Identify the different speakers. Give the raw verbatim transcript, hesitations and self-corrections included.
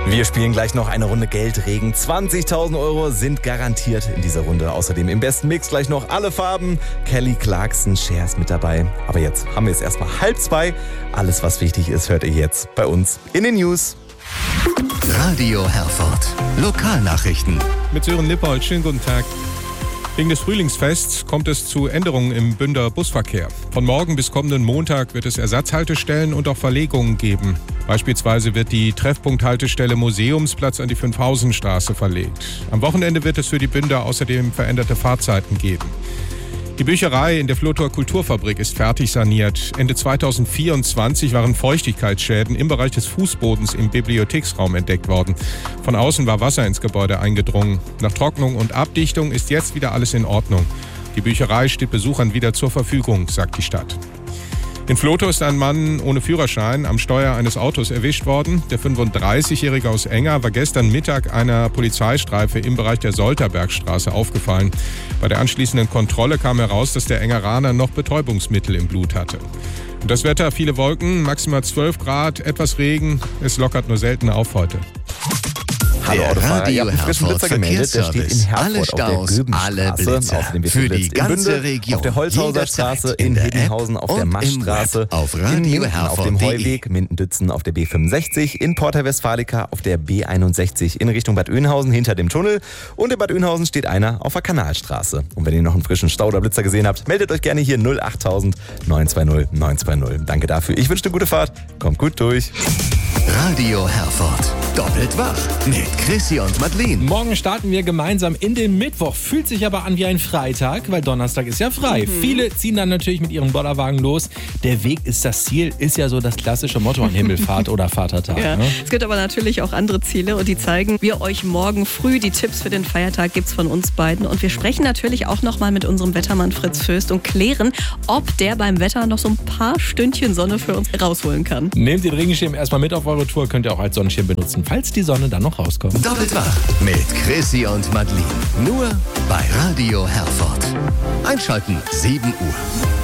Speaker 1: Wir spielen gleich noch eine Runde Geldregen. zwanzigtausend Euro sind garantiert in dieser Runde. Außerdem im besten Mix gleich noch alle Farben. Kelly Clarkson, Cher ist mit dabei. Aber jetzt haben wir es erstmal halb zwei. Alles, was wichtig ist, hört ihr jetzt bei uns in den News.
Speaker 2: Radio Herford. Lokalnachrichten.
Speaker 3: Mit Sören Lippold, schönen guten Tag. Wegen des Frühlingsfests kommt es zu Änderungen im Bünder Busverkehr. Von morgen bis kommenden Montag wird es Ersatzhaltestellen und auch Verlegungen geben. Beispielsweise wird die Treffpunkthaltestelle Museumsplatz an die Fünfhausenstraße verlegt. Am Wochenende wird es für die Bünder außerdem veränderte Fahrzeiten geben. Die Bücherei in der Flotor Kulturfabrik ist fertig saniert. Ende zweitausendvierundzwanzig waren Feuchtigkeitsschäden im Bereich des Fußbodens im Bibliotheksraum entdeckt worden. Von außen war Wasser ins Gebäude eingedrungen. Nach Trocknung und Abdichtung ist jetzt wieder alles in Ordnung. Die Bücherei steht Besuchern wieder zur Verfügung, sagt die Stadt. In Flotor ist ein Mann ohne Führerschein am Steuer eines Autos erwischt worden. Der fünfunddreißigjährige aus Enger war gestern Mittag einer Polizeistreife im Bereich der Solterbergstraße aufgefallen. Bei der anschließenden Kontrolle kam heraus, dass der Engeraner noch Betäubungsmittel im Blut hatte. Und das Wetter, viele Wolken, maximal zwölf Grad, etwas Regen. Es lockert nur selten auf heute.
Speaker 1: Hallo
Speaker 2: Der
Speaker 1: Autofahrer,
Speaker 2: Radio
Speaker 1: ihr habt einen frischen
Speaker 2: Herford
Speaker 1: Blitzer gemeldet, der steht in
Speaker 2: Verkehrsservice.
Speaker 1: Herford
Speaker 2: Alle
Speaker 1: auf der
Speaker 2: Staus,
Speaker 1: Göbenstraße,
Speaker 2: alle Blitzer.
Speaker 1: außerdem wird
Speaker 2: Für
Speaker 1: geblitzt
Speaker 2: die
Speaker 1: in
Speaker 2: ganze
Speaker 1: Bünde,
Speaker 2: Region.
Speaker 1: auf der Holzhauser Straße,
Speaker 2: Jederzeit
Speaker 1: in
Speaker 2: in der
Speaker 1: Hedinghausen
Speaker 2: App
Speaker 1: auf der
Speaker 2: und im
Speaker 1: Maschstraße,
Speaker 2: Web auf
Speaker 1: in
Speaker 2: Radio
Speaker 1: Minden auf
Speaker 2: Herford
Speaker 1: dem
Speaker 2: punkt de.
Speaker 1: Heuweg, Minden-Dützen auf der B fünfundsechzig, in Porta Westfalica auf der B einundsechzig in Richtung Bad Oeynhausen hinter dem Tunnel und in Bad Oeynhausen steht einer auf der Kanalstraße. Und wenn ihr noch einen frischen Stau oder Blitzer gesehen habt, meldet euch gerne hier null achttausend neun zwei null neun zwei null. Danke dafür, ich wünsche eine gute Fahrt, kommt gut durch.
Speaker 2: Radio Herford. Doppelt wach mit Chrissy und Madeleine.
Speaker 4: Morgen starten wir gemeinsam in den Mittwoch. Fühlt sich aber an wie ein Freitag, weil Donnerstag ist ja frei. Mhm. Viele ziehen dann natürlich mit ihren Bollerwagen los. Der Weg ist das Ziel, ist ja so das klassische Motto an Himmelfahrt oder Vatertag.
Speaker 5: Ja.
Speaker 4: Ne?
Speaker 5: Es gibt aber natürlich auch andere Ziele und die zeigen wir euch morgen früh. Die Tipps für den Feiertag gibt's von uns beiden. Und wir sprechen natürlich auch nochmal mit unserem Wettermann Fritz Föst und klären, ob der beim Wetter noch so ein paar Stündchen Sonne für uns rausholen kann.
Speaker 4: Nehmt den Regenschirm erstmal mit auf eure Tour, könnt ihr auch als Sonnenschirm benutzen, falls die Sonne dann noch rauskommt.
Speaker 2: Doppelt wach mit Chrissy und Madeleine. Nur bei Radio Herford. Einschalten, sieben Uhr.